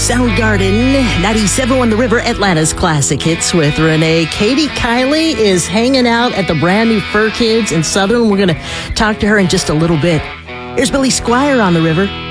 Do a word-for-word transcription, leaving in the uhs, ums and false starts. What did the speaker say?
Soundgarden, ninety-seven point one The River, Atlanta's classic hits with Renee. Katie Kiley is hanging out at the brand new Fur Kids in Southern. We're going to talk to her in just a little bit. Here's Billy Squier on The River.